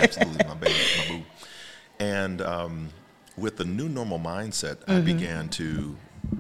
absolutely, my baby, my boo. And with the new normal mindset, I began to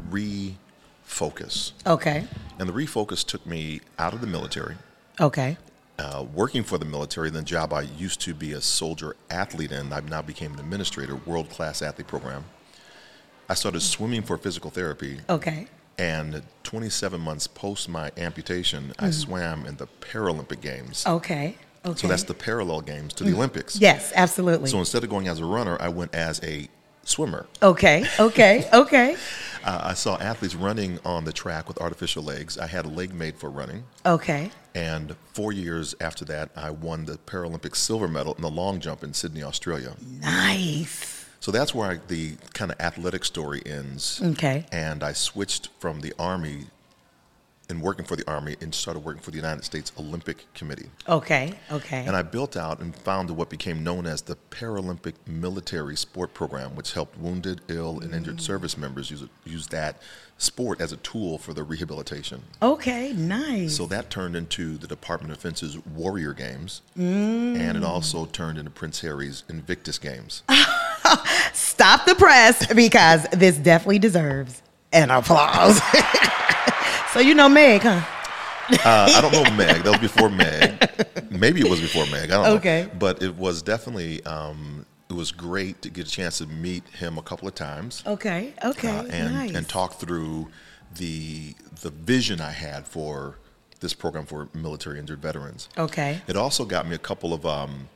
refocus. Okay. And the refocus took me out of the military, Okay. working for the military, the job I used to be a soldier athlete in. I now became an administrator, world-class athlete program. I started swimming for physical therapy. Okay. And 27 months post my amputation, I swam in the Paralympic Games. Okay. Okay. So that's the parallel games to the Olympics. Yes, absolutely. So instead of going as a runner, I went as a swimmer. Okay. Okay. Okay. I saw athletes running on the track with artificial legs. I had a leg made for running. Okay. And 4 years after that, I won the Paralympic silver medal in the long jump in Sydney, Australia. Nice. So that's where the kind of athletic story ends. Okay. And I switched from the Army and working for the Army and started working for the United States Olympic Committee. Okay. Okay. And I built out and founded what became known as the Paralympic Military Sport Program, which helped wounded, ill, and injured service members use that sport as a tool for their rehabilitation. Okay. Nice. So that turned into the Department of Defense's Warrior Games, and it also turned into Prince Harry's Invictus Games. Stop the press because this definitely deserves an applause. So you know Meg, huh? I don't know Meg. That was before Meg. Maybe it was before Meg. I don't know. Okay. But it was definitely, it was great to get a chance to meet him a couple of times. Okay. Okay. Nice. And talk through the vision I had for this program for military injured veterans. Okay. It also got me a couple of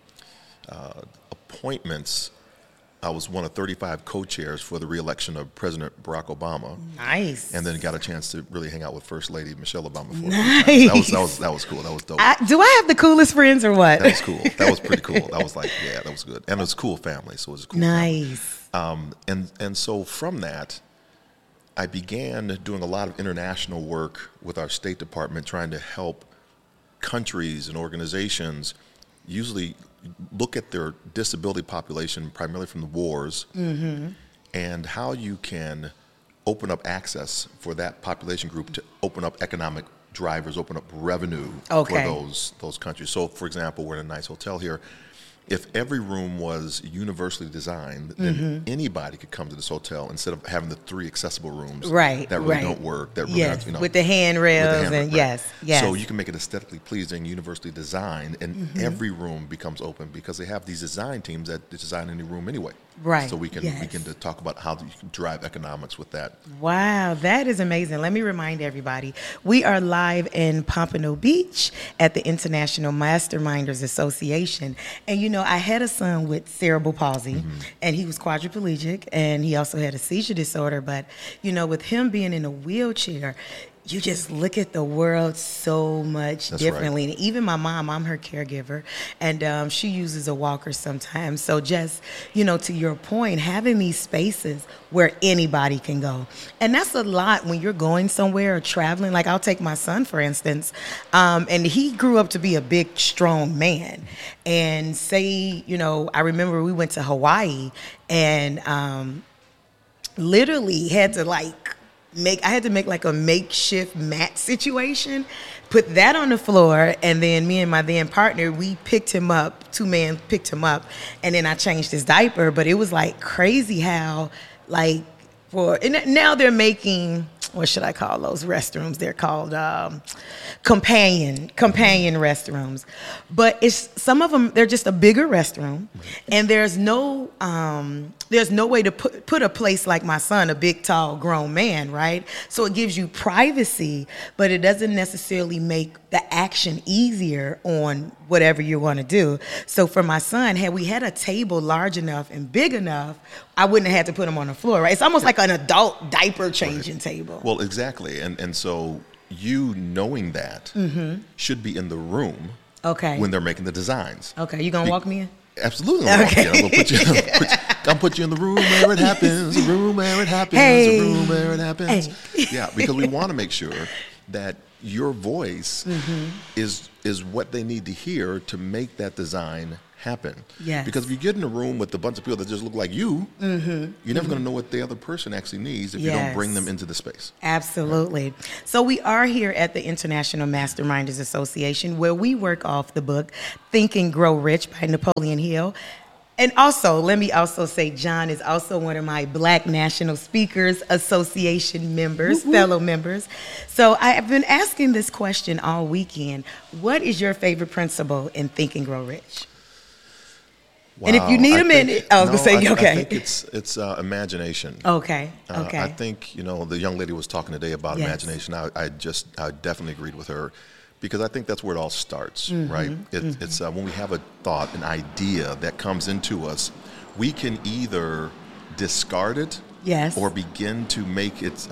appointments. I was one of 35 co-chairs for the re-election of President Barack Obama. Nice. And then got a chance to really hang out with First Lady Michelle Obama. Nice. That was cool. That was dope. Do I have the coolest friends or what? That was cool. That was pretty cool. That was like, yeah, that was good. And it was a cool family, so it was a cool Nice. family. And so from that, I began doing a lot of international work with our State Department, trying to help countries and organizations usually look at their disability population, primarily from the wars, and how you can open up access for that population group to open up economic drivers, open up revenue for those countries. So, for example, we're in a nice hotel here. If every room was universally designed, then anybody could come to this hotel instead of having the 3 accessible rooms that really don't work. That really yes, with the handrails and yes. So you can make it aesthetically pleasing, universally designed, and every room becomes open because they have these design teams that design any room anyway. Right. So we can to talk about how you can drive economics with that. Wow, that is amazing. Let me remind everybody, we are live in Pompano Beach at the International Masterminders Association. And you know, I had a son with cerebral palsy, and he was quadriplegic, and he also had a seizure disorder. But, you know, with him being in a wheelchair, you just look at the world so much differently. Right. And even my mom, I'm her caregiver, and she uses a walker sometimes. So just, you know, to your point, having these spaces where anybody can go. And that's a lot when you're going somewhere or traveling. Like I'll take my son, for instance, and he grew up to be a big, strong man. And say, you know, I remember we went to Hawaii and literally had to I had to make like a makeshift mat situation, put that on the floor, and then me and my then partner, we picked him up, 2 men picked him up, and then I changed his diaper. But it was like crazy how and now they're making, what should I call those restrooms? They're called companion restrooms. But it's some of them, they're just a bigger restroom, and there's no way to put a place like my son, a big, tall, grown man, right? So it gives you privacy, but it doesn't necessarily make the action easier on whatever you want to do. So for my son, had we had a table large enough and big enough, I wouldn't have had to put him on the floor, right? It's almost like an adult diaper changing table. Well, exactly. And so you knowing that should be in the room when they're making the designs. Okay, you gonna walk me in? Absolutely. I'm gonna put you in the room where it happens, the room where it happens, the room where it happens. Hey. Yeah, because we want to make sure that your voice is what they need to hear to make that design happen. Yes. Because if you get in a room with a bunch of people that just look like you, you're never going to know what the other person actually needs if you don't bring them into the space. Absolutely. Right. So we are here at the International Masterminders Association, where we work off the book Think and Grow Rich by Napoleon Hill. And also, let me also say, John is also one of my Black National Speakers Association members, fellow members. So I have been asking this question all weekend. What is your favorite principle in Think and Grow Rich? Wow. And if you need a minute, I was going to say, okay. I think it's imagination. Okay, okay. I think, the young lady was talking today about imagination. I definitely agreed with her. Because I think that's where it all starts, right? It's when we have a thought, an idea that comes into us, we can either discard it, or begin to make it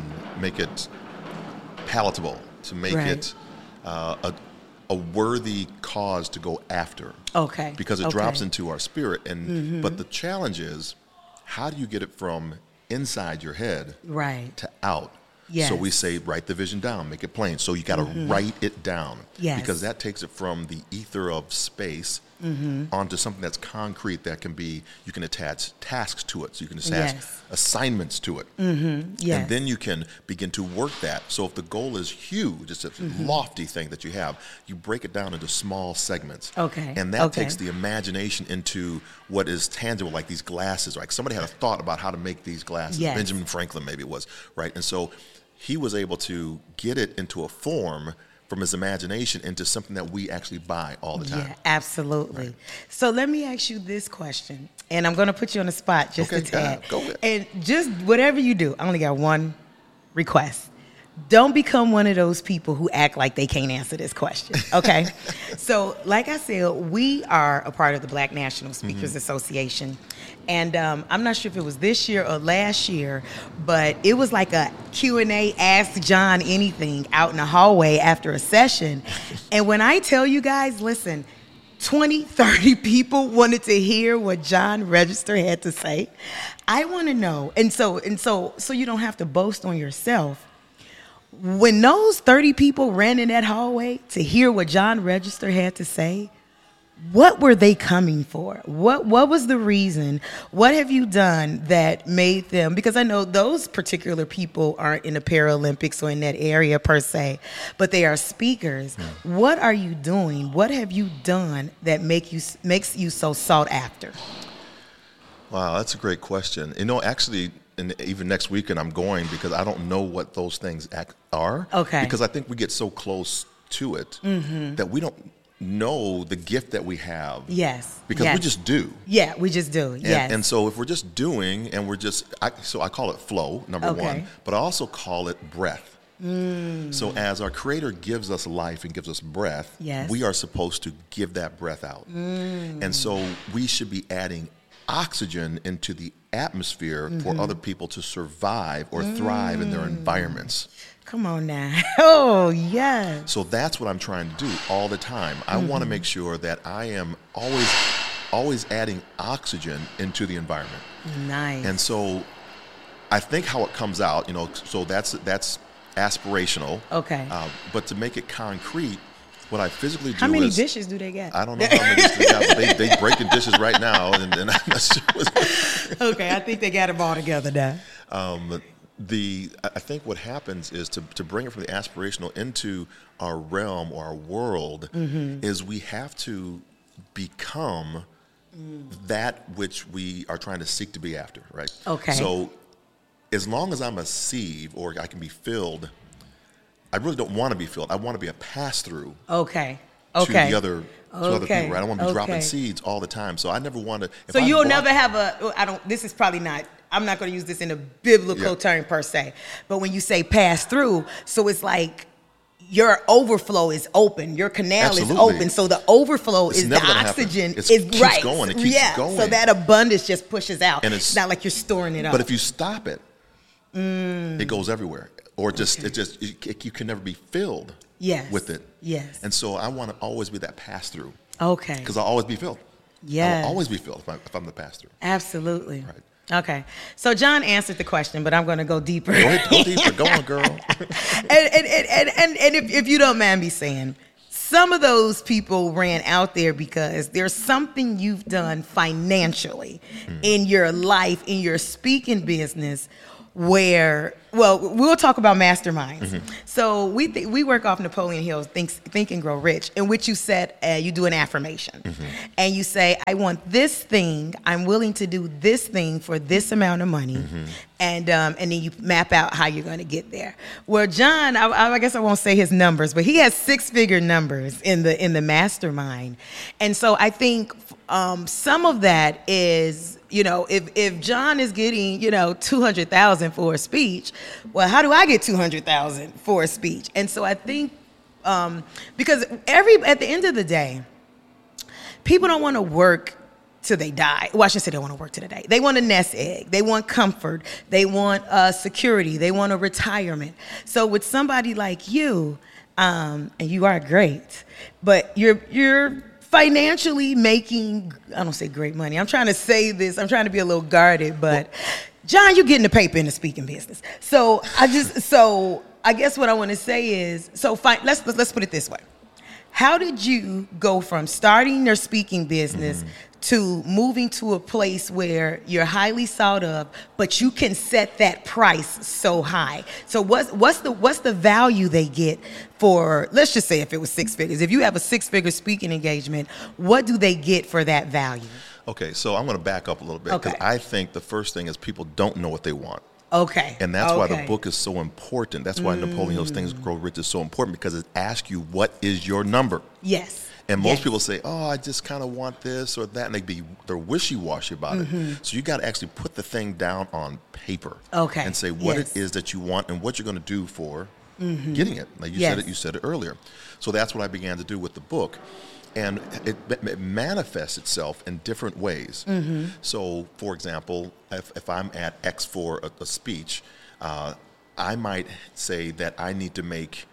palatable, to make it a worthy cause to go after. Okay. Because it drops into our spirit, but the challenge is, how do you get it from inside your head to out? Yes. So we say, write the vision down, make it plain. So you got to write it down, because that takes it from the ether of space onto something that's concrete that can be, you can attach tasks to it. So you can attach assignments to it. And then you can begin to work that. So if the goal is huge, it's a lofty thing that you have, you break it down into small segments. And that takes the imagination into what is tangible, like these glasses. Like somebody had a thought about how to make these glasses. Benjamin Franklin maybe it was, right? And so he was able to get it into a form from his imagination into something that we actually buy all the time. Yeah, absolutely. Right. So let me ask you this question, and I'm going to put you on the spot just a tad. Go ahead. And just whatever you do, I only got one request. Don't become one of those people who act like they can't answer this question, okay? So like I said, we are a part of the Black National Speakers Association. And I'm not sure if it was this year or last year, but it was like a Q&A, Ask John Anything out in the hallway after a session. And when I tell you guys, listen, 20, 30 people wanted to hear what John Register had to say. I want to know, and so you don't have to boast on yourself. When those 30 people ran in that hallway to hear what John Register had to say, what were they coming for? What was the reason? What have you done that made them, because I know those particular people aren't in the Paralympics or in that area per se, but they are speakers. What are you doing? What have you done that makes you so sought after? Wow, that's a great question. Actually, and even next weekend I'm going, because I don't know what those things are. Okay. Because I think we get so close to it that we don't know the gift that we have. Yes. Because we just do. Yeah, we just do. Yes. And so if we're just doing and we're just, so I call it flow, number one, but I also call it breath. So as our Creator gives us life and gives us breath, we are supposed to give that breath out. And so we should be adding oxygen into the atmosphere for other people to survive or thrive in their environments. Come on now. Oh, yes. So that's what I'm trying to do all the time. I want to make sure that I am always adding oxygen into the environment. Nice. And so I think how it comes out, so that's aspirational. Okay. But to make it concrete, what I physically do is... How many dishes do they get? I don't know how many dishes they got, but they breaking dishes right now, and I'm not sure. Okay, I think they got them all together now. I think what happens is to bring it from the aspirational into our realm or our world is we have to become that which we are trying to seek to be after, right? Okay. So as long as I'm a sieve or I can be filled, I really don't want to be filled. I want to be a pass-through. Okay. To the other people, right? I don't want to be dropping seeds all the time. So I never want to. So you'll never have this is probably not, I'm not going to use this in a biblical term per se, but when you say pass through, so it's like your overflow is open, your canal is open, so the overflow is the oxygen is right. Going. It keeps going. So that abundance just pushes out. And it's not like you're storing it up. But if you stop it, it goes everywhere. Or you can never be filled with it. Yes. And so I want to always be that pass-through. Okay. Because I'll always be filled. Yes. I'll always be filled if I'm the pass-through. Absolutely. Right. Okay. So John answered the question, but I'm going to go deeper. Go ahead, go deeper. Go on, girl. and if you don't mind me saying, some of those people ran out there because there's something you've done financially in your life, in your speaking business, where, well, we'll talk about masterminds. So we work off Napoleon Hill's Think and Grow Rich, in which you said you do an affirmation, and you say, I want this thing, I'm willing to do this thing for this amount of money, and then you map out how you're going to get there. Well, John, I guess I won't say his numbers, but he has 6-figure numbers in the mastermind, and so I think some of that is, if John is getting, 200,000 for a speech, well, how do I get 200,000 for a speech? And so I think, because at the end of the day, people don't want to work till they die. Well, I shouldn't say they want to work till they die. They want a nest egg. They want comfort. They want security. They want a retirement. So with somebody like you, and you are great, but you're financially making, I don't say great money. I'm trying to say this. I'm trying to be a little guarded, but John, you're getting the paper in the speaking business. So I guess what I want to say is, let's put it this way. How did you go from starting your speaking business to moving to a place where you're highly sought of, but you can set that price so high? So what's the value they get for, let's just say if it was 6 figures, if you have a 6-figure speaking engagement, what do they get for that value? Okay, so I'm going to back up a little bit, because I think the first thing is people don't know what they want. Okay. And that's why the book is so important. That's why Napoleon Hill's Think and Grow Rich is so important, because it asks you, what is your number? Yes. And most people say, oh, I just kind of want this or that, and they're wishy-washy about it. So you got to actually put the thing down on paper. Okay. And say what it is that you want and what you're going to do for getting it. Like you said it earlier. So that's what I began to do with the book. And it manifests itself in different ways. So, for example, if I'm at X for a speech, I might say that I need to make,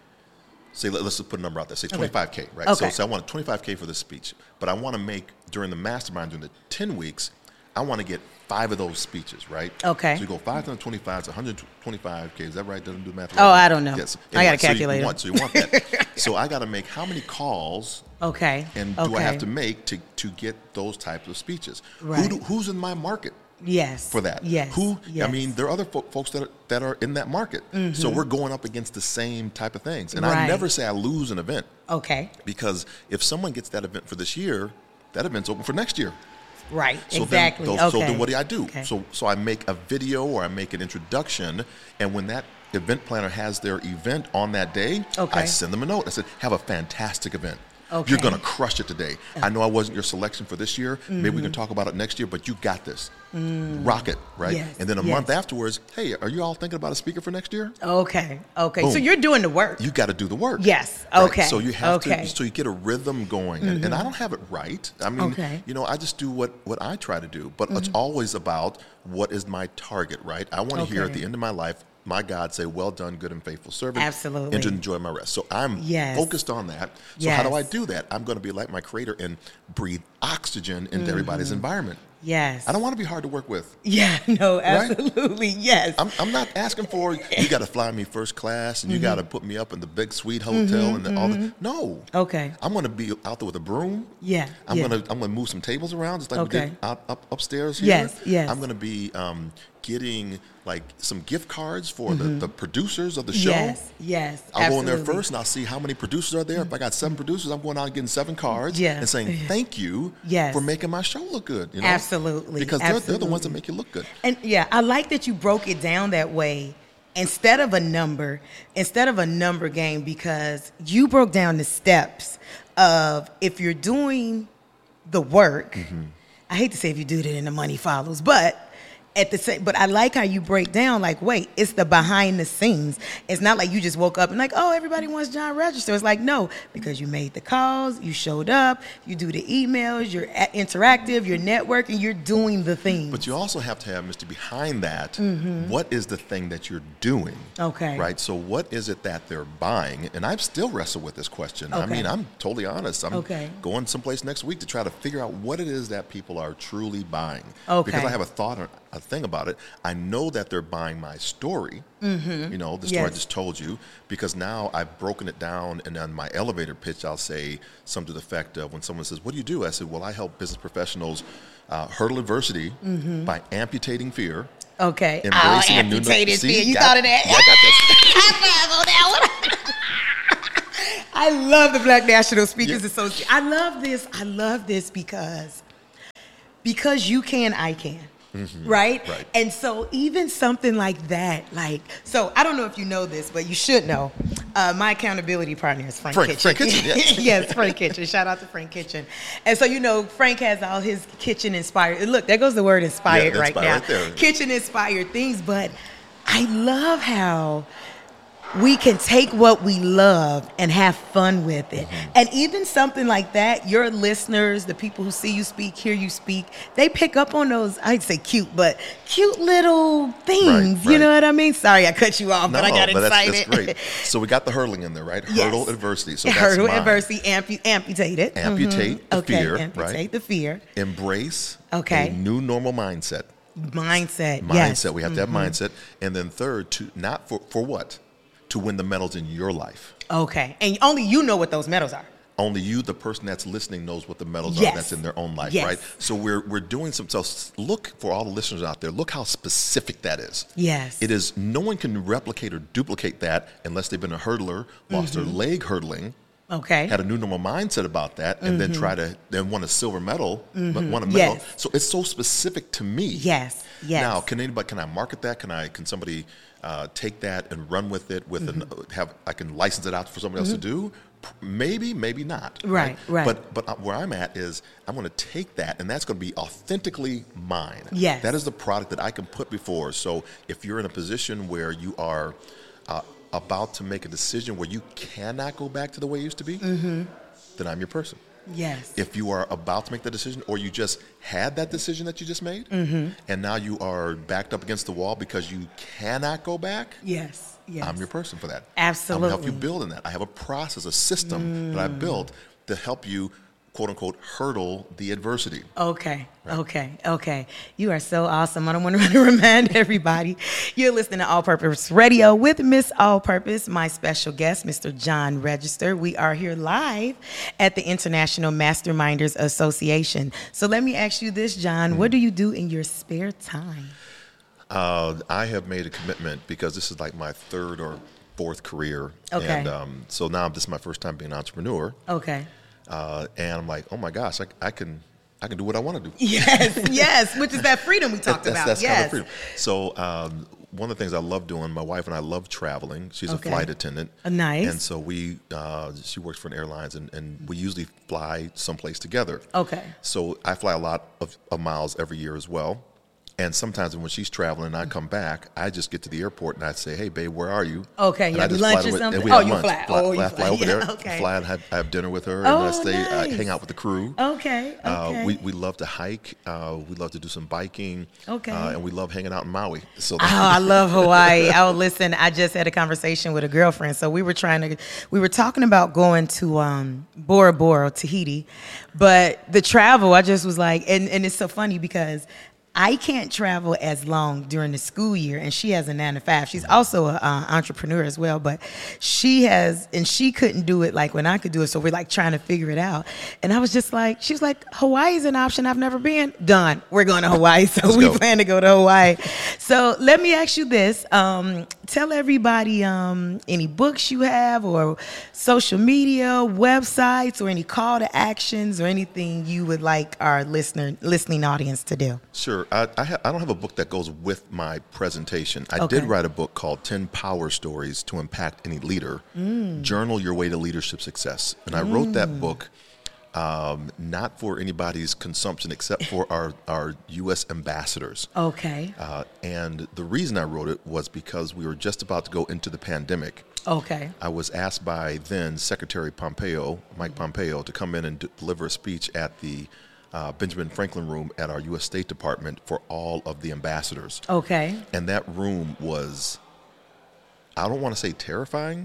let's just put a number out there, say $25K, right? Okay. So I want $25K for this speech, but I want to make, during the mastermind, during the 10 weeks, I want to get 5 of those speeches, right? Okay. So you go 5 times 25 is 125K. Is that right? Doesn't do math. Oh, I don't know. Yes. Anyway, I got a calculator. So you want that. So I got to make how many calls? Okay. And do I have to make to get those types of speeches? Right. Who's in my market? Yes. For that. Yes. I mean, there are other folks that are in that market. So we're going up against the same type of things. And I never say I lose an event. Okay. Because if someone gets that event for this year, that event's open for next year. Right, so exactly. So then what do I do? Okay. So I make a video or I make an introduction, and when that event planner has their event on that day, I send them a note. I said, have a fantastic event. Okay. You're going to crush it today. I know I wasn't your selection for this year. Maybe we can talk about it next year, but you got this. Rock it, right? Yes. And then a month afterwards, hey, are you all thinking about a speaker for next year? Okay. Boom. So you're doing the work. You got to do the work. Yes. Okay. Right? So you have to, so you get a rhythm going. And I don't have it right. I mean, I just do what I try to do. But it's always about what is my target, right? I want to hear at the end of my life, my God say, well done, good and faithful servant. Absolutely. And to enjoy my rest. So I'm focused on that. So how do I do that? I'm going to be like my Creator and breathe oxygen into everybody's environment. Yes. I don't want to be hard to work with. Yeah, no, absolutely, right? Yes. I'm not asking for, you got to fly me first class and you got to put me up in the big suite hotel and all that. No. Okay. I'm going to be out there with a broom. Yeah. I'm going to move some tables around just like we did upstairs here. Yes, yes. I'm going to be getting like some gift cards for the producers of the show. Yes, yes. I'll go in there first and I'll see how many producers are there. If I got 7 producers, I'm going out and getting 7 cards and saying thank you for making my show look good. You know? Absolutely. Because they're the ones that make you look good. And I like that you broke it down that way instead of a number game, because you broke down the steps of, if you're doing the work, I hate to say if you do it and the money follows, but but I like how you break down, like, wait, it's the behind the scenes. It's not like you just woke up and like, oh, everybody wants John Register. It's like, no, because you made the calls, you showed up, you do the emails, you're interactive, you're networking, you're doing the things. But you also have to have, Mr. Behind that, what is the thing that you're doing? Okay. Right? So what is it that they're buying? And I've still wrestled with this question. Okay. I mean, I'm totally honest. I'm going someplace next week to try to figure out what it is that people are truly buying. Okay. Because I have a thought thing about it. I know that they're buying my story, you know, the story I just told you, because now I've broken it down, and on my elevator pitch, I'll say something to the effect of, when someone says, what do you do? I said, well, I help business professionals hurdle adversity by amputating fear. Okay. Embracing amputated fear. You got, thought of that? Yeah, I got this. High five on that one. I love the Black National Speakers Association. I love this because you can, I can. Right? And so even something like that, so I don't know if you know this, but you should know. My accountability partner is Frank Kitchen. Frank Kitchen, yes. Yes, Frank Kitchen. Shout out to Frank Kitchen. And so, you know, Frank has all his kitchen inspired. Look, there goes the word inspired right now. Right there. Kitchen inspired things, but I love how we can take what we love and have fun with it. And even something like that, your listeners, the people who see you speak, hear you speak, they pick up on those, I'd say cute, but cute little things. You know what I mean? Sorry, I cut you off, but I got excited. That's great. So we got the hurdling in there, right? Hurdle adversity. So hurdle adversity, amputate it. Amputate the fear, amputate the fear. Embrace a new normal mindset. Mindset, yes. We have to have mindset. And then third, to not for what? To win the medals in your life. Okay. And only you know what those medals are. Only you, the person that's listening, knows what the medals are that's in their own life, right? So we're doing some, so look, for all the listeners out there, look how specific that is. Yes. It is, no one can replicate or duplicate that unless they've been a hurdler, lost their leg hurdling, had a new normal mindset about that, and then won a silver medal, won a medal. So it's so specific to me. Yes. Now, can I market that? Can somebody take that and run with it I can license it out for somebody else to do? Maybe, maybe not. Right. But where I'm at is I'm going to take that, and that's going to be authentically mine. Yes. That is the product that I can put before. So if you're in a position where you are about to make a decision where you cannot go back to the way it used to be, then I'm your person. Yes. If you are about to make the decision, or you just had that decision that you just made, and now you are backed up against the wall because you cannot go back, I'm your person for that. Absolutely. I'm going to help you build in that. I have a process, a system that I built to help you, quote unquote, hurdle the adversity. Okay. You are so awesome. I don't want to remind everybody, you're listening to All Purpose Radio with Miss All Purpose, my special guest, Mr. John Register. We are here live at the International Masterminders Association. So let me ask you this, John. What do you do in your spare time? I have made a commitment, because this is like my third or fourth career. And so now this is my first time being an entrepreneur. And I'm like, oh my gosh, I can do what I want to do. Yes, which is that freedom we talked about. That's kind of freedom. So one of the things I love doing, my wife and I love traveling. She's a flight attendant. Nice. And so she works for an airlines, and we usually fly someplace together. So I fly a lot of miles every year as well. And sometimes when she's traveling and I come back, I just get to the airport and I say, hey, babe, where are you? You have lunch or something? You fly. Fly over there. Fly and have dinner with her. And I stay, hang out with the crew. We love to hike. We love to do some biking. And we love hanging out in Maui. So I love Hawaii. Listen, I just had a conversation with a girlfriend. So we were talking about going to Bora Bora, Tahiti. But the travel, I just was like, and it's so funny because I can't travel as long during the school year, and she has a 9 to 5. She's also an entrepreneur as well, but she couldn't do it like when I could do it. So we're like trying to figure it out. And I was just like, she was like, Hawaii's an option. I've never been. Done. We're going to Hawaii. So we plan to go to Hawaii. So let me ask you this. Tell everybody any books you have, or social media, websites, or any call to actions, or anything you would like our listening audience to do. Sure. I don't have a book that goes with my presentation. I did write a book called 10 Power Stories to Impact Any Leader. Journal Your Way to Leadership Success. And I wrote that book not for anybody's consumption except for our U.S. ambassadors. And the reason I wrote it was because we were just about to go into the pandemic. I was asked by then Secretary Pompeo, Mike Pompeo, to come in and deliver a speech at the Benjamin Franklin room at our U.S. State Department for all of the ambassadors. And that room was, I don't want to say terrifying.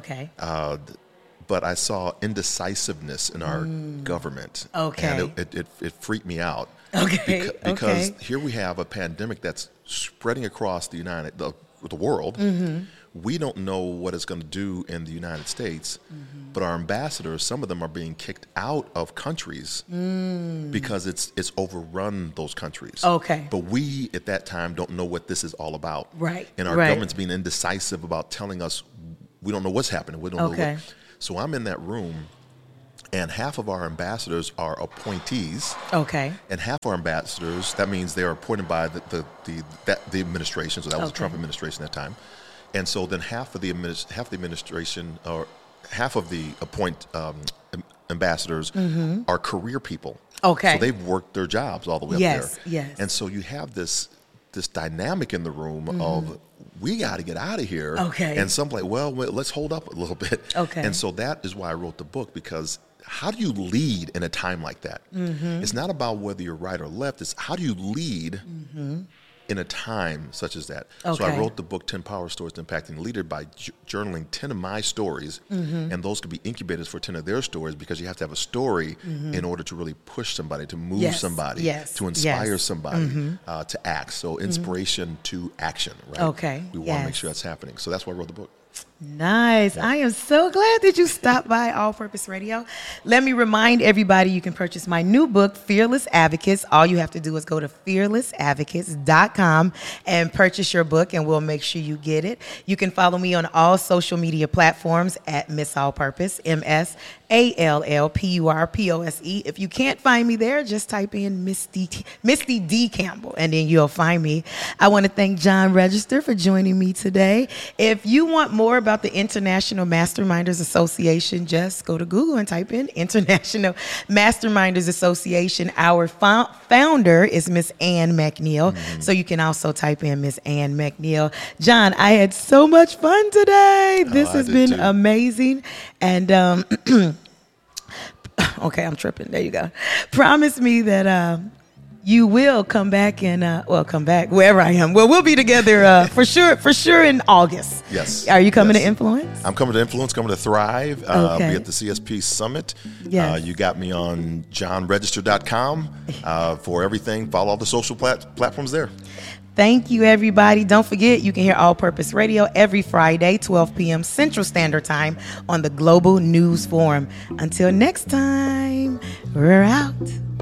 But I saw indecisiveness in our government. And it freaked me out. Okay. Because here we have a pandemic that's spreading across the world. Mm-hmm. We don't know what it's going to do in the United States, but our ambassadors, some of them are being kicked out of countries because it's overrun those countries. Okay. But we, at that time, don't know what this is all about. Right. And our government's being indecisive about telling us we don't know what's happening. We don't know what. So I'm in that room, and half of our ambassadors are appointees. Okay. And half our ambassadors, that means they're appointed by the administration. So that was the Trump administration at that time. And so then half of the administration, or half of the ambassadors are career people. Okay. So they've worked their jobs all the way up there. Yes. And so you have this dynamic in the room of, we got to get out of here. Okay. And some like, well, let's hold up a little bit. Okay. And so that is why I wrote the book, because how do you lead in a time like that? It's not about whether you're right or left. It's how do you lead in a time such as that. Okay. So I wrote the book, 10 Power Stories to Impacting the Leader, by journaling 10 of my stories, and those could be incubators for 10 of their stories, because you have to have a story in order to really push somebody, to move somebody, to inspire somebody to act. So inspiration to action, right? Okay. We want to make sure that's happening. So that's why I wrote the book. Nice. I am so glad that you stopped by All Purpose Radio. Let me remind everybody you can purchase my new book, Fearless Advocates. All you have to do is go to fearlessadvocates.com and purchase your book, and we'll make sure you get it. You can follow me on all social media platforms at Miss All Purpose, MSALLPURPOSE. If you can't find me there, just type in Misty D. Campbell, and then you'll find me. I want to thank John Register for joining me today. If you want more about the International Masterminders Association, just go to Google and type in International Masterminders Association. Our founder is Miss Ann McNeil, so you can also type in Miss Ann McNeil. John, I had so much fun today. This has been amazing. And okay, I'm tripping. There you go. Promise me that you will come back and come back wherever I am. Well, we'll be together for sure in August. Yes. Are you coming to Influence? I'm coming to Influence, coming to Thrive. I'll be at the CSP Summit. Yes. You got me on johnregister.com for everything. Follow all the social platforms there. Thank you, everybody. Don't forget, you can hear All Purpose Radio every Friday, 12 p.m. Central Standard Time on the Global News Forum. Until next time, we're out.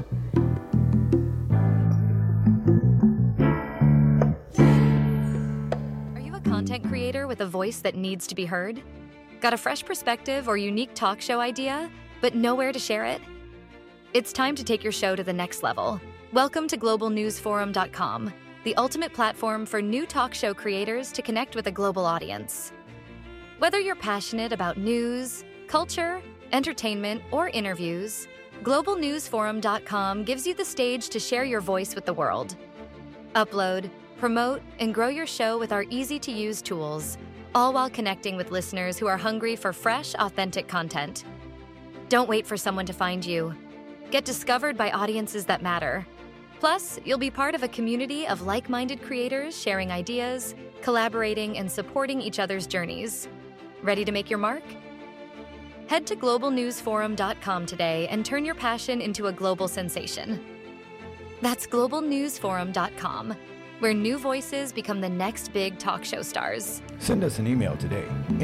Content creator with a voice that needs to be heard? Got a fresh perspective or unique talk show idea, but nowhere to share it? It's time to take your show to the next level. Welcome to globalnewsforum.com, the ultimate platform for new talk show creators to connect with a global audience. Whether you're passionate about news, culture, entertainment, or interviews, globalnewsforum.com gives you the stage to share your voice with the world. Upload, promote, and grow your show with our easy-to-use tools, all while connecting with listeners who are hungry for fresh, authentic content. Don't wait for someone to find you. Get discovered by audiences that matter. Plus, you'll be part of a community of like-minded creators sharing ideas, collaborating, and supporting each other's journeys. Ready to make your mark? Head to globalnewsforum.com today and turn your passion into a global sensation. That's globalnewsforum.com, where new voices become the next big talk show stars. Send us an email today,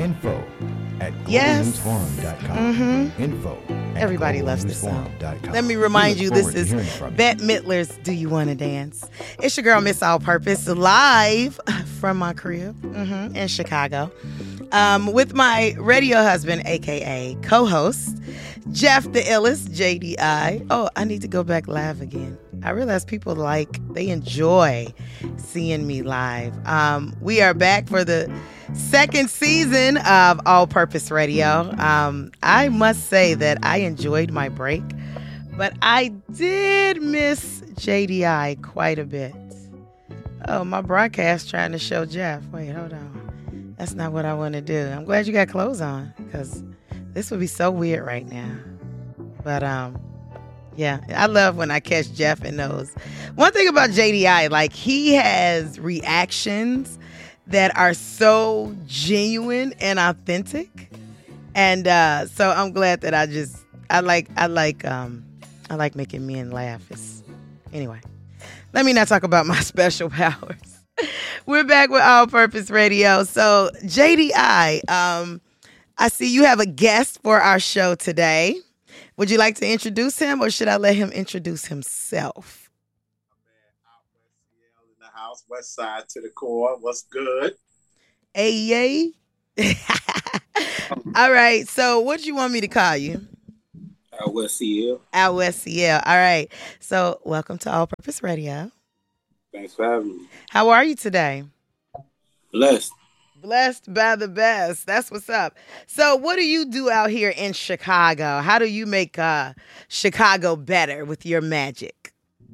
info@globalnewsforum.com. Everybody loves this song. Let me remind you, this is Bette Midler's Do You Want to Dance? It's your girl, Miss All Purpose, live from my crib in Chicago with my radio husband, a.k.a. co-host, Jeff the Illest, JDI. Oh, I need to go back live again. I realize people they enjoy seeing me live. We are back for the second season of All Purpose Radio. I must say that I enjoyed my break, but I did miss JDI quite a bit. Oh, my broadcast trying to show Jeff. Wait, hold on. That's not what I want to do. I'm glad you got clothes on, because this would be so weird right now. But, yeah, I love when I catch Jeff in those. One thing about JDI, he has reactions that are so genuine and authentic. And so I'm glad that I like making men laugh. Anyway, let me not talk about my special powers. We're back with All Purpose Radio. So, JDI, I see you have a guest for our show today. Would you like to introduce him, or should I let him introduce himself? In the house, West Side to the core. What's good? Hey, yay. All right. So, what do you want me to call you? Out West CL. Out West CL. All right. So, welcome to All Purpose Radio. Thanks for having me. How are you today? Blessed. Blessed by the best. That's what's up. So, what do you do out here in Chicago? How do you make Chicago better with your magic?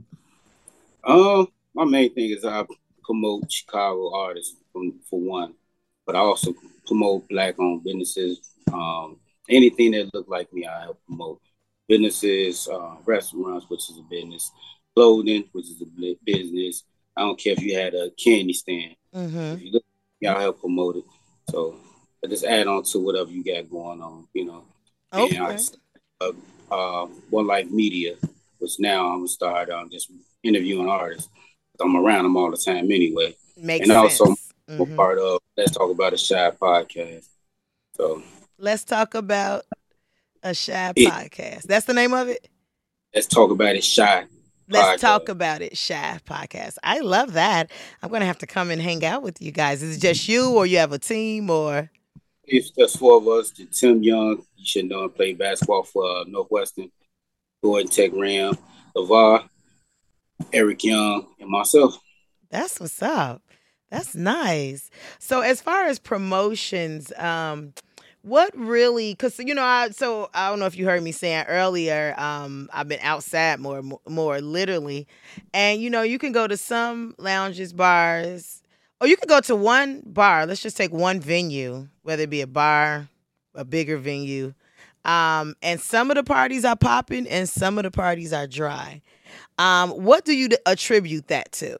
My main thing is I promote Chicago artists for one, but I also promote Black-owned businesses. Anything that look like me, I help promote. Businesses, restaurants, which is a business, clothing, which is a business. I don't care if you had a candy stand. Mm-hmm. If you look, y'all help promote it. So I just add on to whatever you got going on, you know. Okay. And One Life Media, which now I'm gonna start just interviewing artists. I'm around them all the time anyway. Makes and sense. Also I'm a part of Let's Talk About a Shy podcast. So Let's Talk About a Shy podcast. That's the name of it? Let's Talk About It Shy. Let's Talk About It Shy podcast. I love that. I'm going to have to come and hang out with you guys. Is it just you, or you have a team, or? It's just four of us. Tim Young, you should know him, play basketball for Northwestern. Gordon Tech Ram, LeVar, Eric Young, and myself. That's what's up. That's nice. So as far as promotions, what really, because, you know, I don't know if you heard me saying earlier, I've been outside more literally. And, you know, you can go to some lounges, bars, or you can go to one bar. Let's just take one venue, whether it be a bar, a bigger venue. And some of the parties are popping and some of the parties are dry. What do you attribute that to?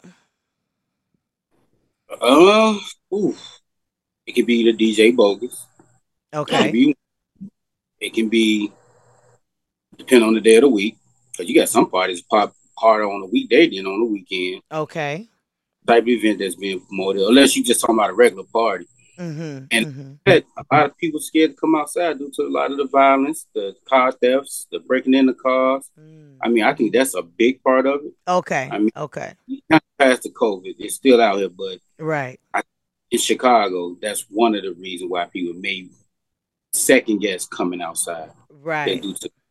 It could be the DJ bogus. Okay. It can be depending on the day of the week, because you got some parties pop harder on the weekday than on the weekend. Okay. Type of event that's being promoted, unless you just talking about a regular party. Mm-hmm. And a lot of people scared to come outside due to a lot of the violence, the car thefts, the breaking in the cars. I mean, I think that's a big part of it. Okay. I mean, okay. Not past the COVID, it's still out here, but right. In Chicago, that's one of the reasons why people may second guess coming outside. Right.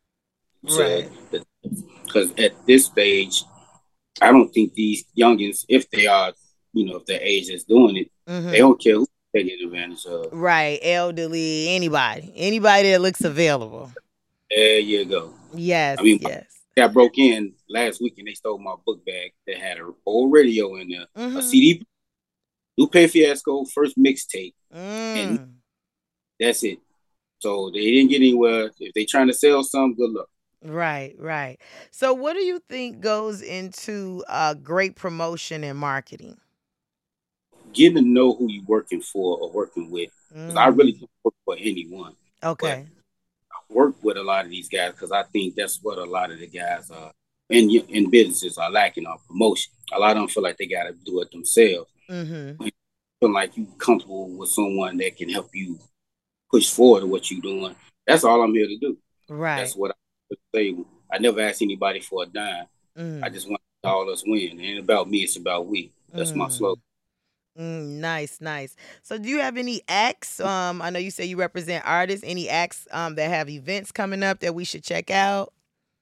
Because at this stage, I don't think these youngins, if they are, you know, if their age is doing it, they don't care who's taking advantage of. Right. Elderly, anybody that looks available. There you go. Yes. I mean, yes. I broke in last week and they stole my book bag that had an old radio in there, a CD, Lupe Fiasco first mixtape, and that's it. So they didn't get anywhere. If they trying to sell something, good luck. Right. So what do you think goes into great promotion and marketing? Getting to know who you're working for or working with. Because I really don't work for anyone. Okay. I work with a lot of these guys because I think that's what a lot of the guys in businesses are lacking on promotion. A lot of them feel like they got to do it themselves. When you feel like you're comfortable with someone that can help you push forward what you're doing. That's all I'm here to do. Right. That's what I say. I never ask anybody for a dime. I just want all us win. It ain't about me, it's about we. That's my slogan. Nice. So do you have any acts? I know you say you represent artists. Any acts that have events coming up that we should check out?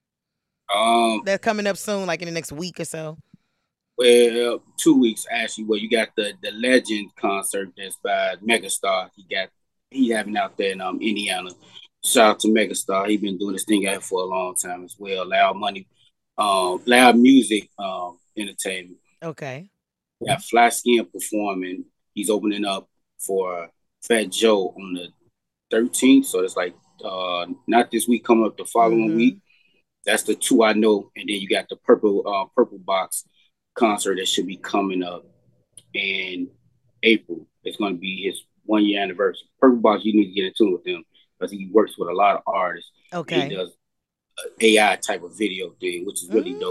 They're coming up soon, like in the next week or so. Well, 2 weeks actually. Well, you got the Legend concert that's by Megastar. He having out there in Indiana. Shout out to Megastar. He been doing this thing out for a long time as well. Loud Money, Loud Music Entertainment. Okay. We got Fly Skin performing. He's opening up for Fat Joe on the 13th. So it's like not this week, coming up the following week. That's the two I know. And then you got the Purple Box concert that should be coming up in April. It's going to be his 1 year anniversary. Purple Box, you need to get in tune with him because he works with a lot of artists. Okay. He does AI type of video thing, which is really dope.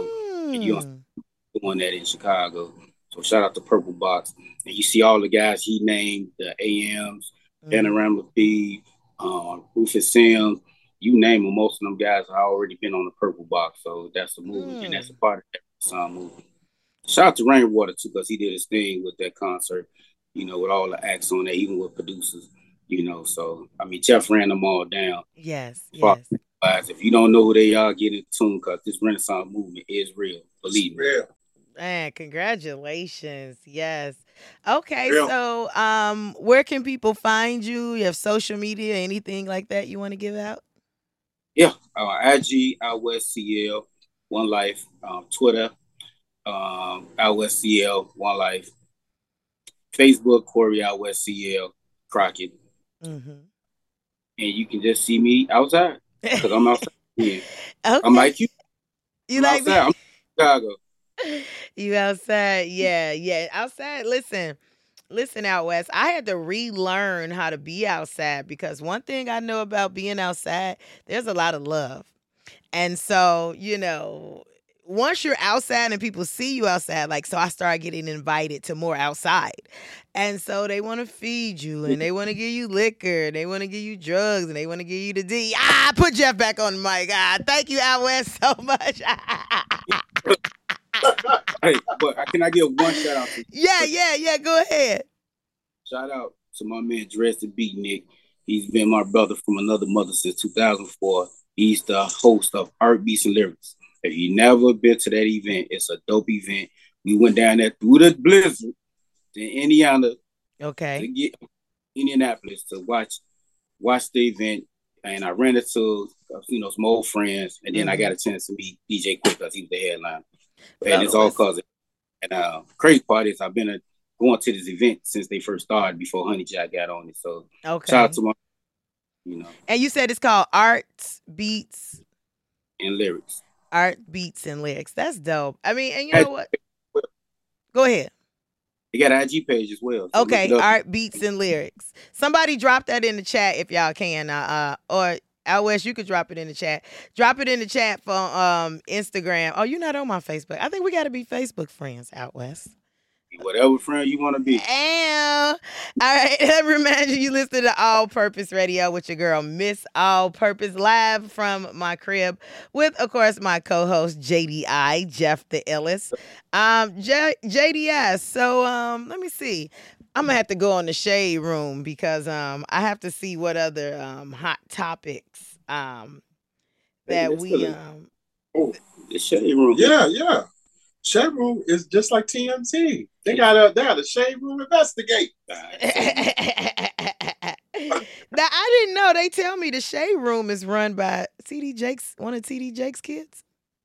doing that in Chicago. So shout out to Purple Box. And you see all the guys he named, the AMs, Panorama P, Rufus Sims, you name them, most of them guys have already been on the Purple Box. So that's a movement, and that's a part of that song movement. Shout out to Rainwater, too, because he did his thing with that concert, with all the acts on there, even with producers, So, I mean, Jeff ran them all down. Yes. If you don't know who they are, get in tune, because this Renaissance movement is real. Believe me. Real. Man, congratulations. Yes. Okay, so where can people find you? You have social media, anything like that you want to give out? Yeah, IG, Out West CL, One Life, Twitter, Out West CL, One Life, Facebook, Corey Out West CL, Crockett. And you can just see me outside, because I'm outside. Yeah. Okay. I'm like you. You like outside. I'm in Chicago. You outside, yeah. Outside, listen, Out West. I had to relearn how to be outside, because one thing I know about being outside, there's a lot of love. And so, once you're outside and people see you outside, so I started getting invited to more outside. And so they want to feed you, and they want to give you liquor, and they want to give you drugs, and they want to give you the D. Put Jeff back on the mic. Thank you, Out West, so much. Hey, but can I give one shout out to you? Yeah, go ahead. Shout out to my man Dress the Beatnik. He's been my brother from another mother since 2004. He's the host of Art Beats and Lyrics. If you never been to that event, it's a dope event. We went down there through the blizzard to Indiana, to get Indianapolis to watch the event. And I ran into some old friends, and then I got a chance to meet DJ Quick, because he was the headliner. And it's all cause and crazy part is I've been going to this event since they first started, before Honey Jack got on it. So shout out to my, And you said it's called Art Beats and Lyrics. Art Beats and Lyrics. That's dope. I mean, and you know what? Go ahead. They got an IG page as well. So okay, Art Beats and Lyrics. Somebody drop that in the chat if y'all can, or Out West, you could drop it in the chat. Drop it in the chat for Instagram. Oh, you're not on my Facebook. I think we got to be Facebook friends, Out West. Whatever friend you want to be. All right, let me remind you listen to All Purpose Radio with your girl, Miss All Purpose, live from my crib with, of course, my co-host, JDI, Jeff the Illis. JDS, so let me see. I'm going to have to go on the Shade Room, because I have to see what other hot topics that we... the Shade Room. Yeah. Shade Room is just like TMZ. They got a Shade Room investigate. Now, I didn't know. They tell me the Shade Room is run by TD Jakes, one of TD Jakes' kids.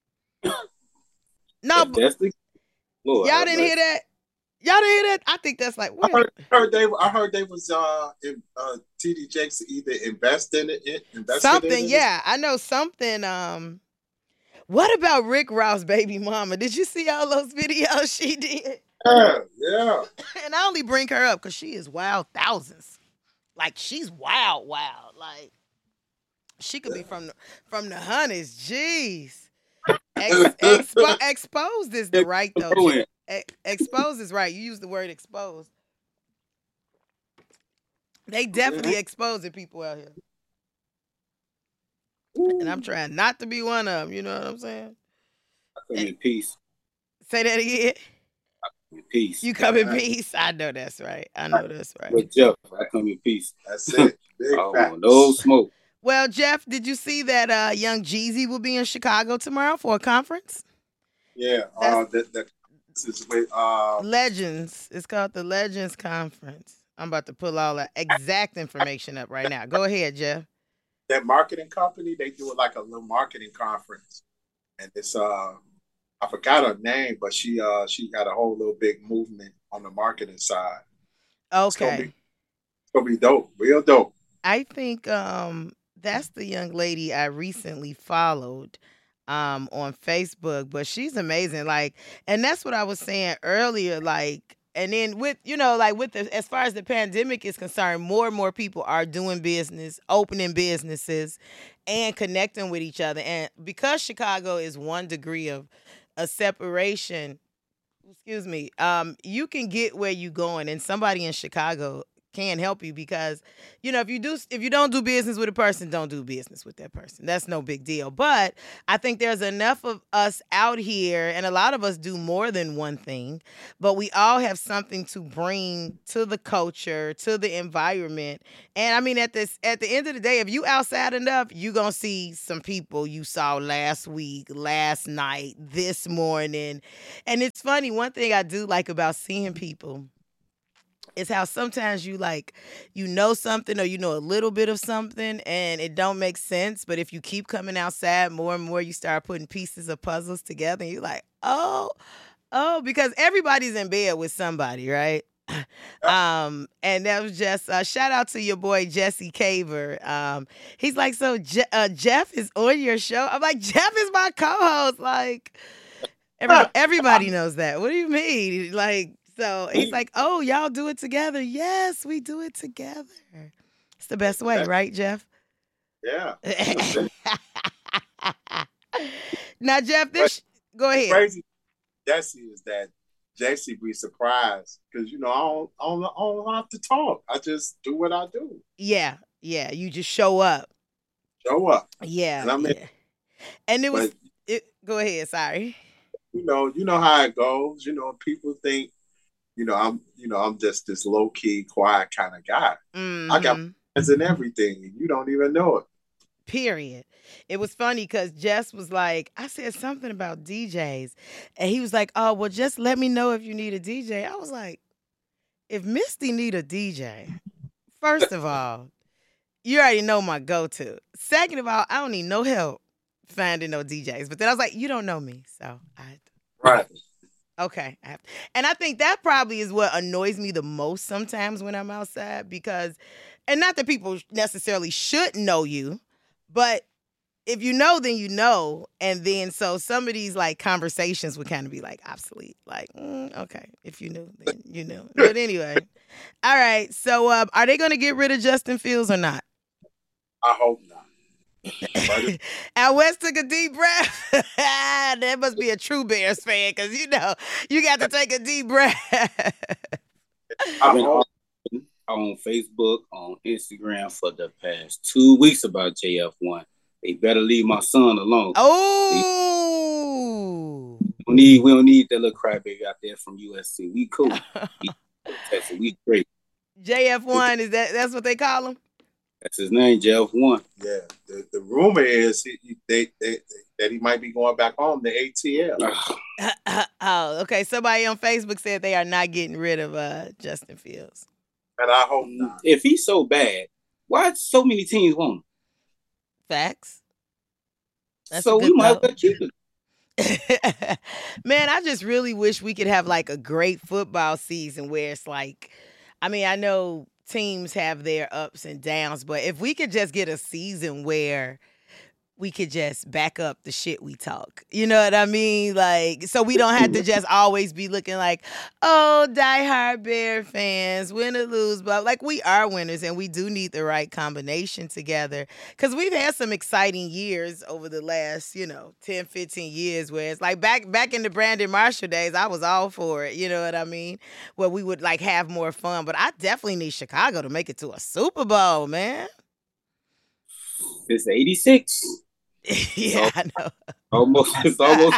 No, that's y'all didn't hear that? Y'all didn't hear that? I think that's like... I heard they was TD Jakes either invested in it. Something, yeah. I know something... What about Rick Ross' baby mama? Did you see all those videos she did? Yeah. And I only bring her up because she is wild thousands. Like, she's wild. Like, she could be from the hundreds. Jeez. Exposed is the right, though. Exposed is right. You use the word exposed. They definitely exposing people out here. And I'm trying not to be one of them. You know what I'm saying? I come in peace. Say that again. I come in peace. You come in peace. I know that's right. With Jeff, I come in peace. That's it. No smoke. Well, Jeff, did you see that Young Jeezy will be in Chicago tomorrow for a conference? Yeah. This is with Legends. It's called the Legends Conference. I'm about to pull all the exact information up right now. Go ahead, Jeff. That marketing company, they do it like a little marketing conference, and it's I forgot her name, but she got a whole little big movement on the marketing side. Okay, it's gonna be dope, real dope. I think that's the young lady I recently followed on Facebook, but she's amazing. Like, and that's what I was saying earlier. Like. And then with as far as the pandemic is concerned, more and more people are doing business, opening businesses, and connecting with each other. And because Chicago is 1 degree of a separation, excuse me, you can get where you going, and somebody in Chicago can help you because, if you don't do business with a person, don't do business with that person. That's no big deal. But I think there's enough of us out here, and a lot of us do more than one thing, but we all have something to bring to the culture, to the environment. And I mean, at the end of the day, if you outside enough, you gonna see some people you saw last week, last night, this morning. And it's funny, one thing I do like about seeing people is how sometimes you know something, or you know a little bit of something and it don't make sense. But if you keep coming outside more and more, you start putting pieces of puzzles together and you're like, oh, because everybody's in bed with somebody, right? And that was just shout out to your boy Jesse Caver. He's like, so Jeff is on your show? I'm like, Jeff is my co-host. Like, everybody knows that. What do you mean? Like, so he's like, oh, y'all do it together? Yes, we do it together. It's the best way, right, Jeff? Yeah. Now, Jeff, go ahead. Crazy Jesse is that Jesse be surprised because I don't have to talk. I just do what I do. Yeah. You just show up. Yeah. And and it was. Go ahead. Sorry. You know how it goes. People think. I'm just this low key, quiet kind of guy. Mm-hmm. I got friends and everything, and you don't even know it. Period. It was funny because Jess was like, I said something about DJs, and he was like, oh, well, just let me know if you need a DJ. I was like, if Misty need a DJ, first of all, you already know my go-to. Second of all, I don't need no help finding no DJs. But then I was like, you don't know me, so Right. Okay. And I think that probably is what annoys me the most sometimes when I'm outside because, and not that people necessarily should know you, but if you know, then you know. And then so some of these like conversations would kind of be like obsolete. Like, okay, if you knew, then you knew. But anyway. All right. So are they going to get rid of Justin Fields or not? I hope not. Al West took a deep breath. That must be a true Bears fan because you got to take a deep breath. I've been on Facebook, on Instagram for the past 2 weeks about JF1. They better leave my son alone. Oh, we don't need that little crybaby out there from USC. We cool. We great. JF1 that's what they call him? That's his name, JF1. Yeah, the rumor is that he might be going back home to ATL. Oh, okay. Somebody on Facebook said they are not getting rid of Justin Fields. And I hope not. If he's so bad, why so many teams want him? Facts. That's so we might well keep it. Man, I just really wish we could have like a great football season where it's like, I mean, I know teams have their ups and downs, but if we could just get a season where we could just back up the shit we talk. You know what I mean? Like, so we don't have to just always be looking like, oh, diehard Bear fans, win or lose. But like, we are winners and we do need the right combination together. Because we've had some exciting years over the last, 10, 15 years where it's like back in the Brandon Marshall days, I was all for it. You know what I mean? Where we would like have more fun. But I definitely need Chicago to make it to a Super Bowl, man. It's 86. Yeah, I know. It's almost.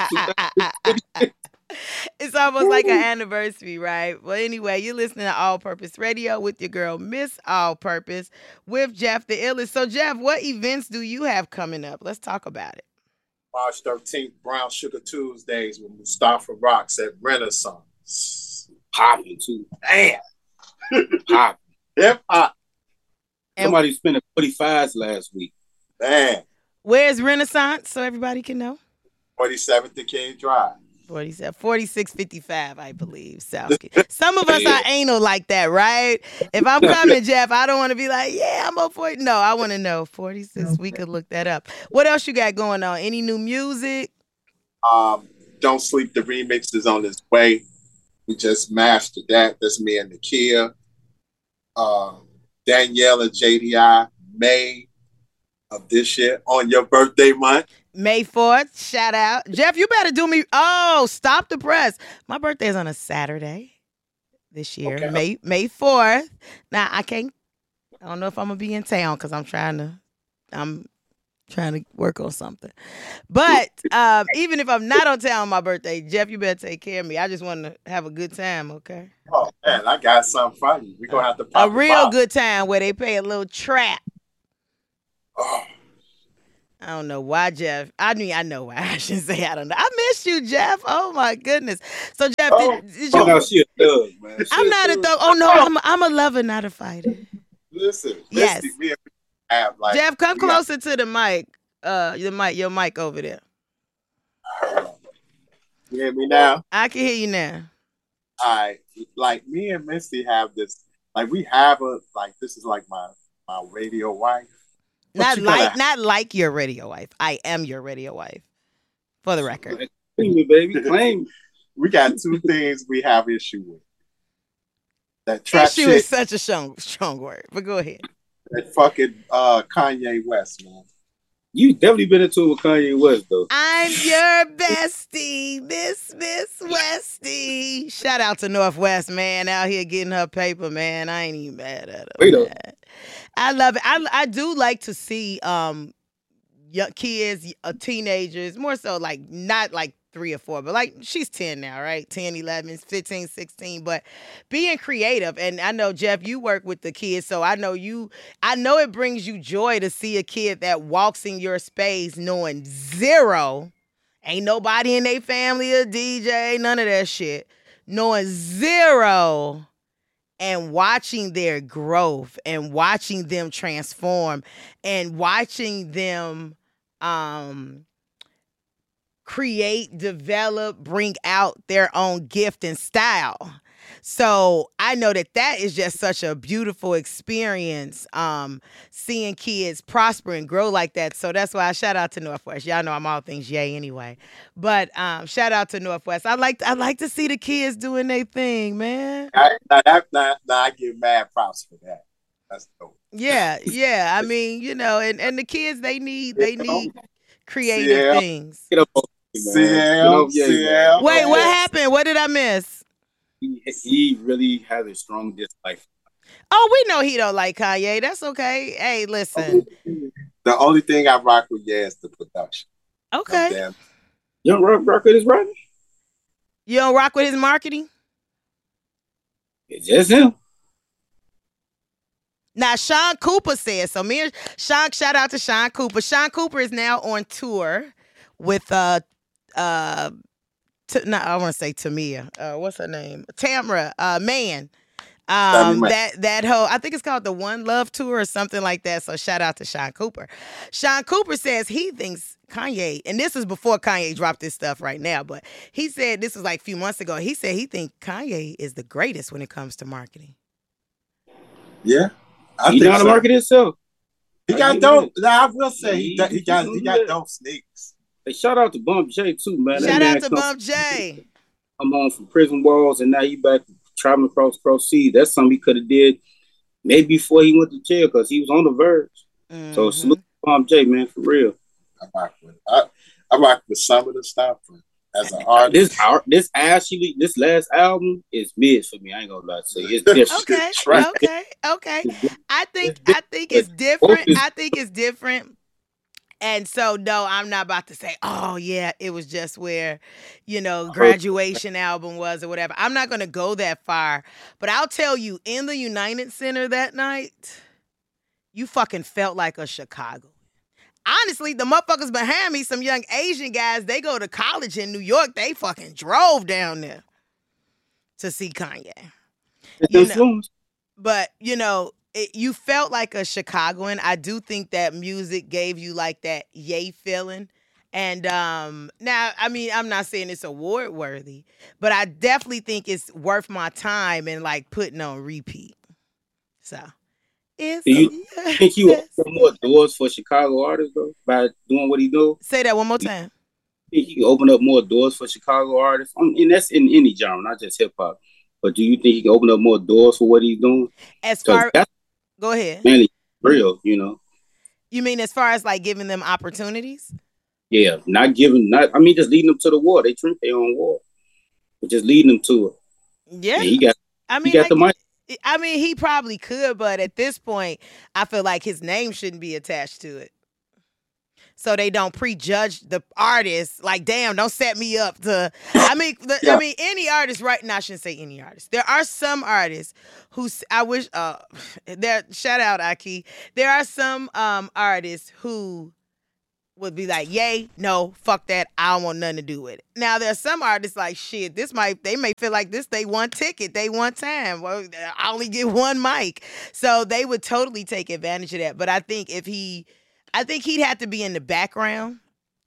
It's almost like an anniversary, right? Well, anyway, you're listening to All Purpose Radio with your girl, Miss All Purpose, with Jeff the Illest. So, Jeff, what events do you have coming up? Let's talk about it. March 13th, Brown Sugar Tuesdays with Mustafa Rocks at Renaissance. Popping, too. Damn. Popping. Hip-hop. Somebody spent 45s last week. Man. Where's Renaissance so everybody can know? 47th Decatur Drive. 4655, I believe. South. Some of us are anal like that, right? If I'm coming, Jeff, I don't want to be like, yeah, I'm up for it. No, I want to know. 46, we could look that up. What else you got going on? Any new music? Don't Sleep, the remix is on its way. We just mastered that. That's me and Nakia. Danielle and JDI, May of this year, on your birthday month. May 4th, shout out. Jeff, you better do me. Oh, stop the press. My birthday is on a Saturday this year, Okay. May 4th. Now, I don't know if I'm going to be in town because I'm trying to work on something. But even if I'm not on town on my birthday, Jeff, you better take care of me. I just want to have a good time, okay? Oh man, I got something for you. We're gonna have to A pop the real bottle. good time where they pay a little trap. Oh, I don't know why, Jeff. I know why. I shouldn't say I don't know. I missed you, Jeff. Oh my goodness. So Jeff, did you? No, she a thug, man. I'm not a thug. Oh no, I'm a lover, not a fighter. listen. Yes. Misty, we have like Jeff, come we got- closer to the mic. Your mic over there. You hear me now? I can hear you now. Like me and Misty have this. Like we have this is like my radio wife. But Not like your radio wife. I am your radio wife. For the record. Claim me, baby. Claim me. We got two things we have issue with. That trap Issue shit, is such a strong word, but go ahead. that fucking Kanye West, man. You definitely been into it with Kanye West, though. I'm your bestie, Miss Westie. Shout out to Northwest, man, out here getting her paper, man. I ain't even mad at her. Wait up. Man. I love it. I do like to see young kids, teenagers, more so like not like 3 or 4, but like she's 10 now, right? 10, 11, 15, 16, but being creative. And I know, Jeff, you work with the kids, so I know it brings you joy to see a kid that walks in your space knowing zero, ain't nobody in their family a DJ, none of that shit, knowing zero and watching their growth and watching them transform and watching them create, develop, bring out their own gift and style. So I know that is just such a beautiful experience, seeing kids prosper and grow like that. So that's why I shout out to Northwest. Y'all know I'm all things yay anyway. But shout out to Northwest. I like to see the kids doing their thing, man. I give mad props for that. That's dope. Yeah. I mean, and the kids they need creative things. Get up, CL. Wait, what happened? What did I miss? He really has a strong dislike. Oh, we know he don't like Kanye. That's okay. Hey, listen. The only thing I rock with is the production. Okay. Damn. You don't rock with his writing? You don't rock with his marketing? It's just him. Now, Sean Cooper says, so me and Sean, shout out to Sean Cooper. Sean Cooper is now on tour with I want to say Tamia. What's her name? Tamra Mann. That whole, I think it's called the One Love Tour or something like that. So shout out to Sean Cooper. Sean Cooper says he thinks Kanye, and this is before Kanye dropped this stuff right now, but he said, this was like a few months ago, he said he thinks Kanye is the greatest when it comes to marketing. Yeah. He know how to market himself. He got dope. I will say he got dope sneaks. Hey, shout out to Bump J too, man. Shout out to Bump J. I'm home from prison walls, and now he back traveling across seas. That's something he could have did maybe before he went to jail because he was on the verge. Mm-hmm. So salute to Bump J, man, for real. I rock with some of the stuff as an artist. This last album is mid for me. I ain't gonna lie to you. It's different. Okay. I think it's different. I think it's different. And so, no, I'm not about to say, oh, yeah, it was just where, graduation album was or whatever. I'm not going to go that far. But I'll tell you, in the United Center that night, you fucking felt like a Chicago. Honestly, the motherfuckers behind me, some young Asian guys, they go to college in New York. They fucking drove down there to see Kanye. But, you felt like a Chicagoan. I do think that music gave you like that yay feeling. And now, I mean, I'm not saying it's award worthy, but I definitely think it's worth my time and like putting on repeat. So, do you think you open more doors for Chicago artists though by doing what he do? Say that one more time. Think he can open up more doors for Chicago artists? And that's in any genre, not just hip hop. But do you think he can open up more doors for what he's doing? Go ahead. Mainly real, You mean as far as like giving them opportunities? Yeah, not giving, just leading them to the war. They drink their own war, but just leading them to it. Yeah. And he got the money. I mean, he probably could, but at this point, I feel like his name shouldn't be attached to it. So they don't prejudge the artist. Like, damn, don't set me up to. I mean, any artist, right now, I shouldn't say any artist. There are some artists who I wish. Shout out Aki. There are some artists who would be like, yay, no, fuck that. I don't want nothing to do with it. Now there are some artists like, shit, they may feel like this. They want ticket. They want time. Well, I only get one mic, so they would totally take advantage of that. But I think he'd have to be in the background,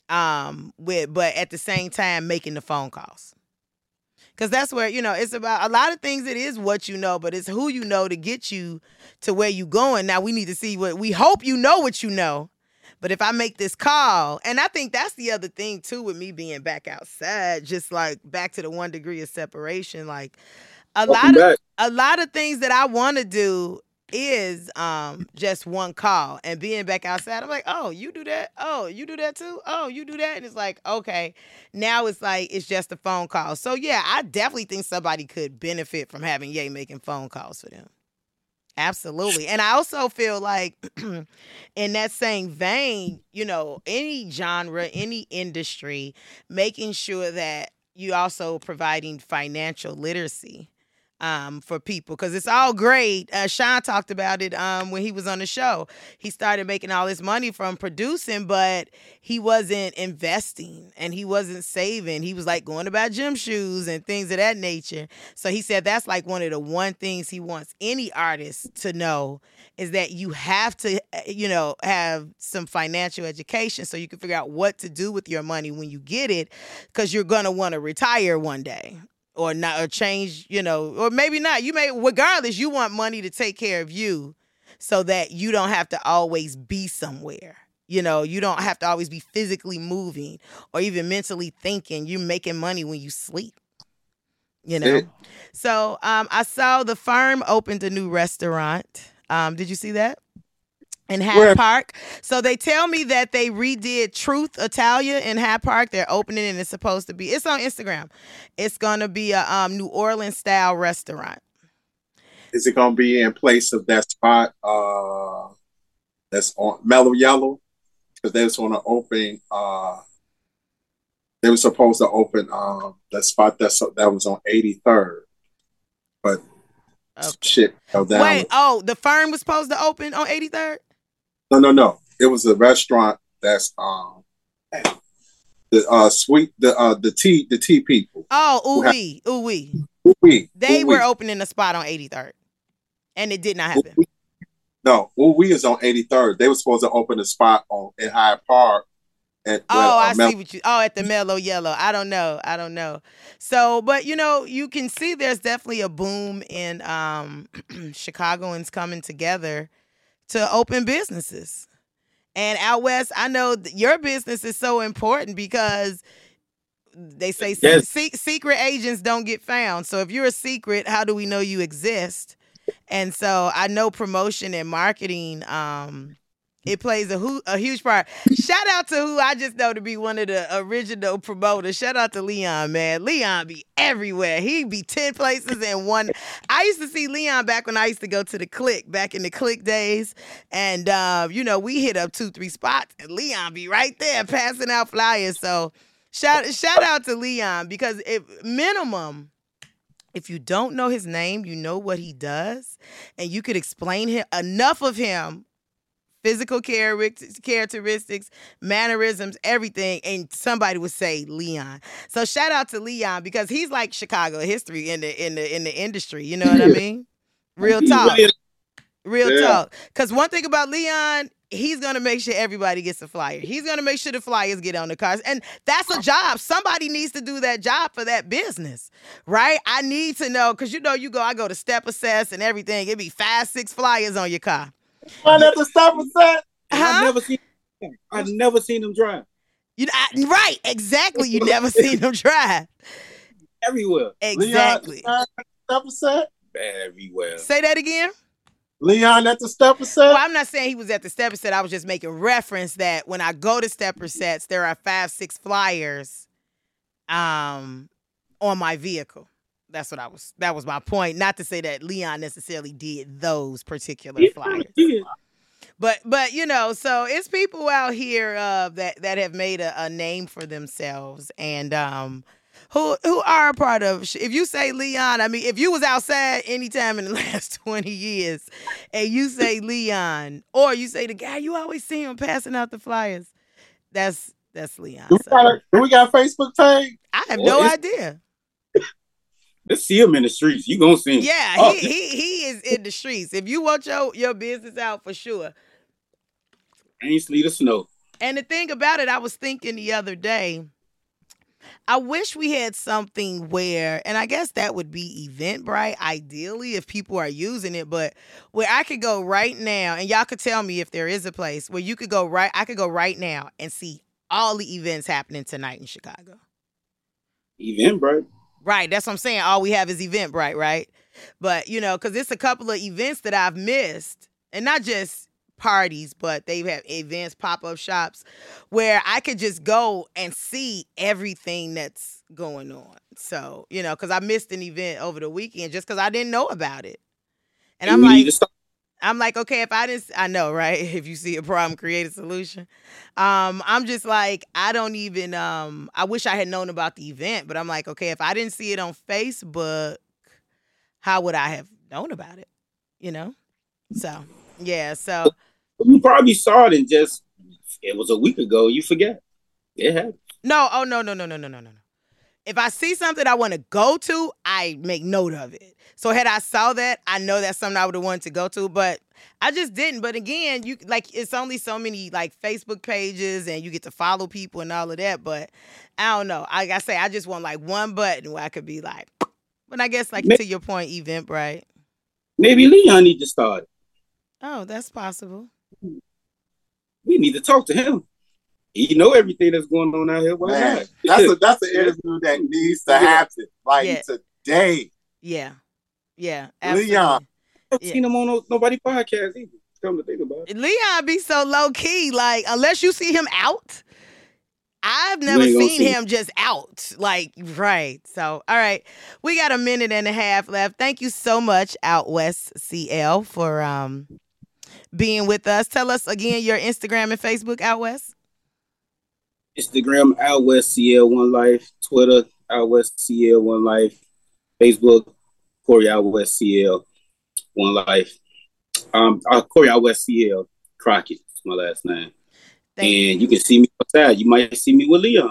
but at the same time making the phone calls. Because that's where, it's about a lot of things. It is what you know, but it's who you know to get you to where you going. Now we need to see we hope you know what you know. But if I make this call, and I think that's the other thing too with me being back outside, just like back to the 1 degree of separation, like a lot of things that I want to do is just one call, and being back outside, I'm like, oh, you do that? Oh, you do that too? Oh, you do that? And it's like, okay, now it's like it's just a phone call. So yeah, I definitely think somebody could benefit from having Ye making phone calls for them. Absolutely. And I also feel like in that same vein, any genre, any industry, making sure that you also providing financial literacy for people, because it's all great. Sean talked about it when he was on the show. He started making all his money from producing, but he wasn't investing and he wasn't saving. He was like going to buy gym shoes and things of that nature. So he said that's like one of the one things he wants any artist to know is that you have to, have some financial education so you can figure out what to do with your money when you get it, because you're going to want to retire one day. Or not, or change, or maybe not. You may, regardless, you want money to take care of you so that you don't have to always be somewhere. You don't have to always be physically moving or even mentally thinking. You're making money when you sleep, So I saw the Firm opened a new restaurant. Did you see that? In Hyde Park. So they tell me that they redid Truth Italia in Hyde Park. They're opening it, and it's supposed to be, it's on Instagram. It's going to be a New Orleans style restaurant. Is it going to be in place of that spot that's on Mellow Yellow? Because they was going to open, they were supposed to open the spot that was on 83rd. But shit fell down. Wait, the Firm was supposed to open on 83rd? No. It was a restaurant that's the tea people. Oh, ooh wee. They were opening a spot on 83rd, and it did not happen. No, ooh wee is on 83rd. They were supposed to open a spot in Hyde Park. I see what you. Oh, at the Mellow Yellow. I don't know. So, but you can see there's definitely a boom in Chicagoans coming together to open businesses. And out west, I know your business is so important because they say secret agents don't get found. So if you're a secret, how do we know you exist? And so I know promotion and marketing, it plays a huge part. Shout out to who I just know to be one of the original promoters. Shout out to Leon, man. Leon be everywhere. He be 10 places in one. I used to see Leon back when I used to go to the Click, back in the Click days. And, we hit up 2-3 spots, and Leon be right there passing out flyers. So shout out to Leon, because if you don't know his name, you know what he does, and you could explain enough of him, physical characteristics, mannerisms, everything, and somebody would say Leon. So shout out to Leon, because he's like Chicago history in the industry. You know what I mean? Real talk. Because one thing about Leon, he's gonna make sure everybody gets a flyer. He's gonna make sure the flyers get on the cars, and that's a job. Somebody needs to do that job for that business, right? I need to know, because I go to Step Assess and everything. It'd be 5-6 flyers on your car. One at the Step Assess. I've never seen them drive. Right, exactly. You never seen them drive. Everywhere. Exactly. Step Assess. Everywhere. Say that again. Leon at the Stepper set? Well, I'm not saying he was at the Stepper set. I was just making reference that when I go to Stepper sets, there are 5-6 flyers on my vehicle. That was my point. Not to say that Leon necessarily did those particular flyers. But so it's people out here that have made a name for themselves and who are a part of. If you say Leon, I mean, if you was outside anytime in the last 20 years, and you say Leon, or you say the guy you always see him passing out the flyers, that's Leon. Do we got a Facebook page? I have no idea. Let's see him in the streets. You gonna see him? Yeah, he is in the streets. If you want your business out, for sure. Ainsley the Snow. And the thing about it, I was thinking the other day, I wish we had something where, and I guess that would be Eventbrite, ideally, if people are using it, but where I could go right now, and y'all could tell me if there is a place where I could go right now and see all the events happening tonight in Chicago. Eventbrite. Right, that's what I'm saying. All we have is Eventbrite, right? But, because it's a couple of events that I've missed, and not just parties, but they have events, pop-up shops where I could just go and see everything that's going on. So, because I missed an event over the weekend just because I didn't know about it. And I'm like, okay, if I didn't, I know, right? If you see a problem, create a solution. I'm just like, I don't even, I wish I had known about the event, but I'm like, okay, if I didn't see it on Facebook, how would I have known about it? So, yeah, so. You probably saw it and it was a week ago. You forget. It happened. No. If I see something I want to go to, I make note of it. So had I saw that, I know that's something I would have wanted to go to, but I just didn't. But again, it's only so many Facebook pages and you get to follow people and all of that. But I don't know. Like I say, I just want one button where I could be like, but I guess to your point, Eventbrite. Maybe Leon need to start. Oh, that's possible. We need to talk to him. He know everything that's going on out here. Man, that's an interview that needs to happen today. Yeah, absolutely. Leon, I've seen him on nobody podcast either. Come to think about it, Leon be so low key. Unless you see him out, I've never seen him just out. Right. So, all right, we got a minute and a half left. Thank you so much, Out West CL, for being with us. Tell us again your Instagram and Facebook, Out West. Instagram, Out West CL One Life. Twitter, Out West CL One Life. Facebook, Corey Out West CL One Life. Corey Out West CL Crockett is my last name. You can see me outside. You might see me with Leon.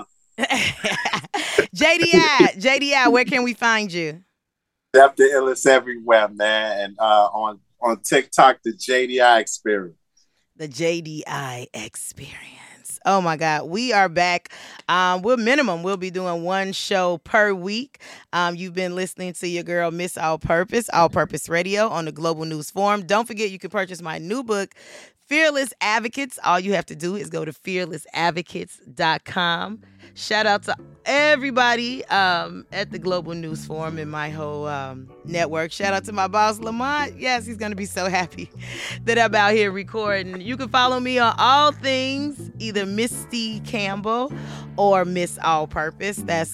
JDI, where can we find you? Def the Illest everywhere, man, and on TikTok, the JDI Experience. The JDI Experience. Oh my God, we are back. We'll be doing one show per week. You've been listening to your girl, Miss All Purpose Radio on the Global News Forum. Don't forget, you can purchase my new book, Fearless Advocates. All you have to do is go to fearlessadvocates.com. Shout out to everybody at the Global News Forum and my whole network. Shout out to my boss, Lamont. Yes, he's going to be so happy that I'm out here recording. You can follow me on all things, either Misty Campbell or Miss All Purpose. That's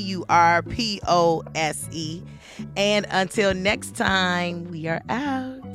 MSALLPURPOSE. And until next time, we are out.